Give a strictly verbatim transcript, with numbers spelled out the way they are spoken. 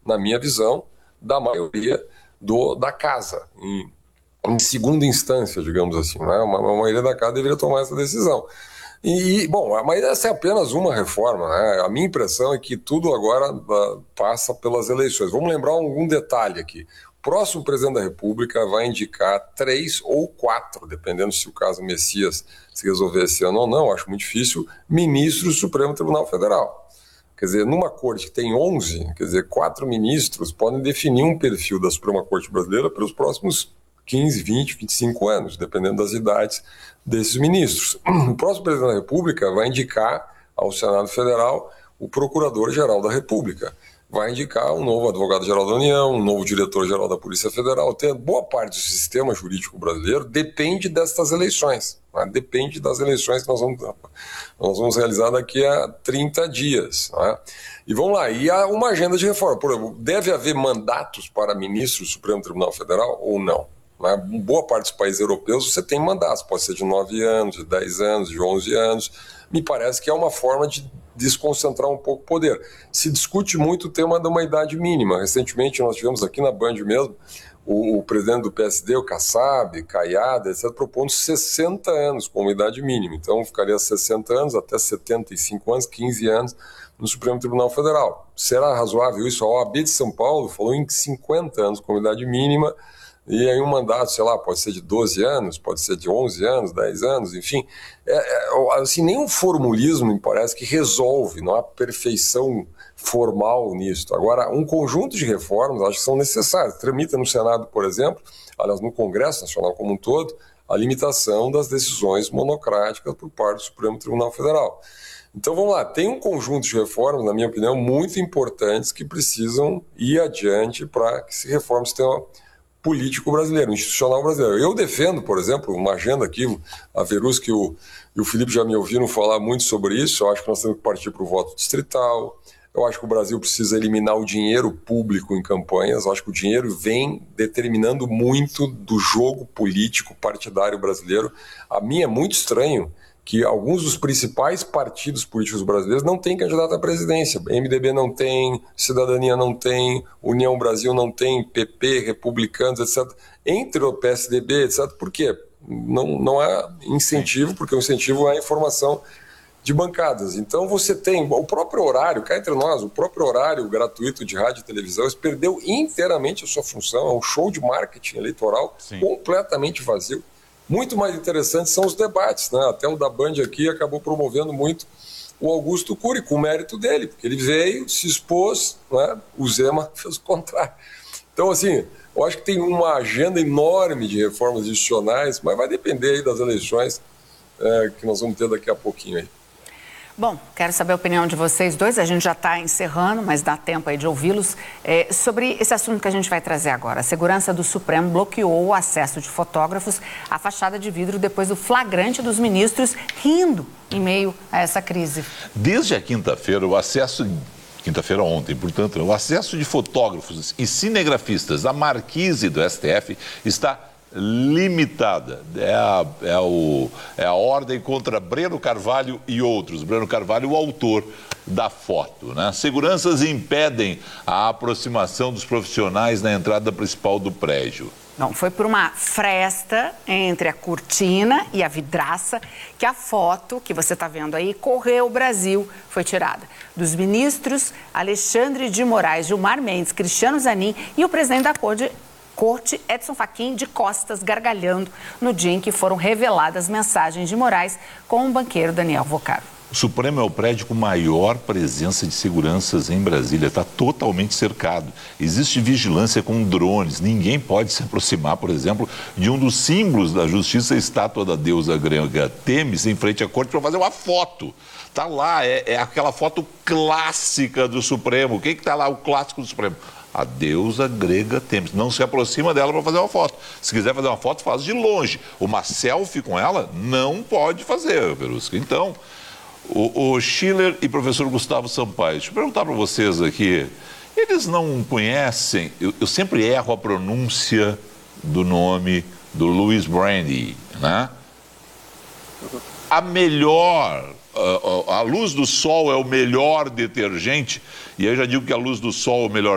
na minha visão, da maioria do, da casa, em, em segunda instância, digamos assim, né? uma, uma maioria da casa deveria tomar essa decisão. E, bom, mas essa é apenas uma reforma, né? A minha impressão é que tudo agora uh, passa pelas eleições. Vamos lembrar algum detalhe aqui. O próximo presidente da República vai indicar três ou quatro, dependendo se o caso Messias se resolver esse ano ou não, acho muito difícil, ministros do Supremo Tribunal Federal. Quer dizer, numa corte que tem onze, quer dizer, quatro ministros podem definir um perfil da Suprema Corte Brasileira pelos próximos quinze, vinte, vinte e cinco anos, dependendo das idades desses ministros. O próximo presidente da República vai indicar ao Senado Federal o Procurador-Geral da República. Vai indicar um novo advogado-geral da União, um novo diretor-geral da Polícia Federal. Tem boa parte do sistema jurídico brasileiro depende destas eleições. Né? Depende das eleições que nós vamos, nós vamos realizar daqui a trinta dias. Né? E vamos lá, e há uma agenda de reforma. Por exemplo, deve haver mandatos para ministros do Supremo Tribunal Federal ou não? Né? Boa parte dos países europeus você tem mandatos, pode ser de nove anos, de dez anos, de onze anos. Me parece que é uma forma de desconcentrar um pouco o poder. Se discute muito o tema de uma idade mínima. Recentemente nós tivemos aqui na Band mesmo o, o presidente do P S D, o Kassab, Caiada, etcétera, propondo sessenta anos como idade mínima. Então ficaria sessenta anos até setenta e cinco anos, quinze anos no Supremo Tribunal Federal. Será razoável isso? A O A B de São Paulo falou em cinquenta anos como idade mínima. E aí um mandato, sei lá, pode ser de doze anos, pode ser de onze anos, dez anos, enfim. É, é, assim, nenhum formulismo me parece que resolve, não há perfeição formal nisso. Agora, um conjunto de reformas acho que são necessárias. Tramita no Senado, por exemplo, aliás, no Congresso Nacional como um todo, a limitação das decisões monocráticas por parte do Supremo Tribunal Federal. Então vamos lá, tem um conjunto de reformas, na minha opinião, muito importantes que precisam ir adiante para que se reforme o sistema político brasileiro, institucional brasileiro. Eu defendo, por exemplo, uma agenda aqui, a Verusca e o, e o Felipe já me ouviram falar muito sobre isso. Eu acho que nós temos que partir para o voto distrital. Eu acho que o Brasil precisa eliminar o dinheiro público em campanhas. Eu acho que o dinheiro vem determinando muito do jogo político partidário brasileiro. A mim é muito estranho que alguns dos principais partidos políticos brasileiros não têm candidato à presidência. M D B não tem, Cidadania não tem, União Brasil não tem, P P, Republicanos, etcétera. Entre o P S D B, etcétera. Por quê? Não, não há incentivo, porque o incentivo é a informação de bancadas. Então você tem o próprio horário, cá entre nós, o próprio horário gratuito de rádio e televisão, isso perdeu inteiramente a sua função, é um show de marketing eleitoral. Sim. Completamente vazio. Muito mais interessantes são os debates, né? Até o da Band aqui acabou promovendo muito o Augusto Cury, com o mérito dele, porque ele veio, se expôs, né? O Zema fez o contrário. Então, assim, eu acho que tem uma agenda enorme de reformas institucionais, mas vai depender aí das eleições é, que nós vamos ter daqui a pouquinho aí. Bom, quero saber a opinião de vocês dois, a gente já está encerrando, mas dá tempo aí de ouvi-los, é, sobre esse assunto que a gente vai trazer agora. A segurança do Supremo bloqueou o acesso de fotógrafos à fachada de vidro depois do flagrante dos ministros rindo em meio a essa crise. Desde a quinta-feira, o acesso... Quinta-feira ontem, portanto, o acesso de fotógrafos e cinegrafistas à marquise do S T F está limitada. É a, é, o, é a ordem contra Breno Carvalho e outros. Breno Carvalho, o autor da foto, né? Seguranças impedem a aproximação dos profissionais na entrada principal do prédio. Não, foi por uma fresta entre a cortina e a vidraça que a foto que você está vendo aí, Correu Brasil, foi tirada. Dos ministros Alexandre de Moraes, Gilmar Mendes, Cristiano Zanin e o presidente da Corte, Corte, Edson Fachin, de costas, gargalhando no dia em que foram reveladas mensagens de Moraes com o banqueiro Daniel Vocaro. O Supremo é o prédio com maior presença de seguranças em Brasília, está totalmente cercado. Existe vigilância com drones, ninguém pode se aproximar, por exemplo, de um dos símbolos da justiça, a estátua da deusa grega Têmis, em frente à corte, para fazer uma foto. Está lá, é, é aquela foto clássica do Supremo. O que está lá, o clássico do Supremo? A deusa grega Têmis. Não se aproxima dela para fazer uma foto. Se quiser fazer uma foto, faz de longe. Uma selfie com ela, não pode fazer, Verusca. Então... O, o Schiller e o professor Gustavo Sampaio, deixa eu perguntar para vocês aqui, eles não conhecem, eu, eu sempre erro a pronúncia do nome do Louis Brandy, né? A melhor, a, a luz do sol é o melhor detergente, e eu já digo que a luz do sol é o melhor